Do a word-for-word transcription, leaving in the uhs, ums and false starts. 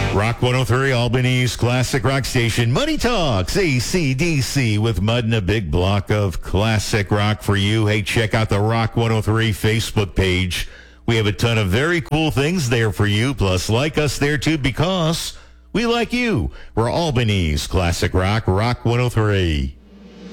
Rock one oh three, Albany's classic rock station. Money Talks, A C D C with Mud and a big block of classic rock for you. Hey, check out the Rock one oh three Facebook page. We have a ton of very cool things there for you. Plus, like us there too because we like you. We're Albany's classic rock, Rock one oh three.